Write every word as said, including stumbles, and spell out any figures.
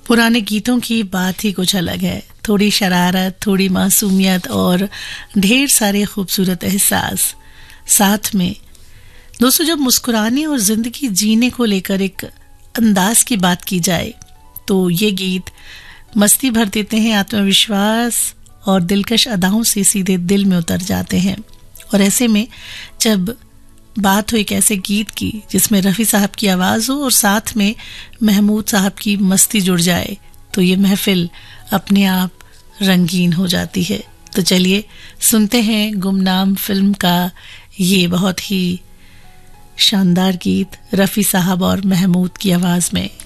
पुराने गीतों की बात ही कुछ अलग है। थोड़ी शरारत, थोड़ी मासूमियत और ढेर सारे खूबसूरत एहसास साथ में। दोस्तों, जब मुस्कुराने और जिंदगी जीने को लेकर एक अंदाज की बात की जाए तो ये गीत मस्ती भर देते हैं, आत्मविश्वास और दिलकश अदाओं से सीधे दिल में उतर जाते हैं। और ऐसे में जब बात हो एक ऐसे गीत की जिसमें रफ़ी साहब की आवाज़ हो और साथ में महमूद साहब की मस्ती जुड़ जाए तो ये महफिल अपने आप रंगीन हो जाती है। तो चलिए सुनते हैं गुमनाम फिल्म का ये बहुत ही शानदार गीत रफ़ी साहब और महमूद की आवाज़ में।